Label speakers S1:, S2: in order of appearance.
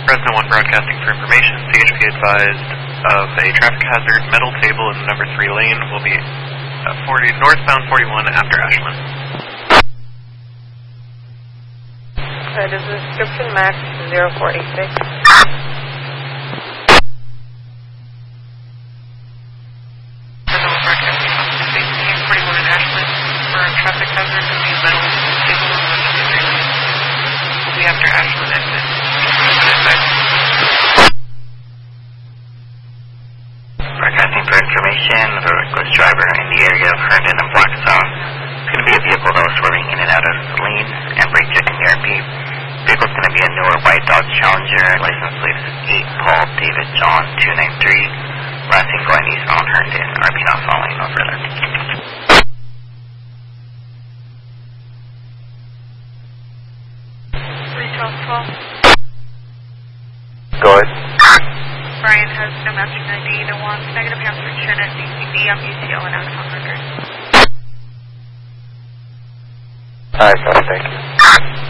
S1: Fresno 1 broadcasting for information. CHP advised of a traffic hazard. Metal table in the number 3 lane will be 40 northbound 41 after Ashland.
S2: This is description Max 046.
S1: Traffic hazard will be metal table in the will be after Ashland exit.
S3: Broadcasting for information, the reckless driver in the area of Herndon and Blackstone. It's going to be a vehicle that was swerving in and out of the lane and brake checking the RP. Vehicle's going to be a newer white Dodge Challenger, license plate is 8 Paul David John 293. Last seen going east on Herndon, RP not following, no further.
S4: Go ahead.
S5: Brian has no matching ID to one negative answer chin at DCB on UTL and Axon record.
S4: Alright, thank you.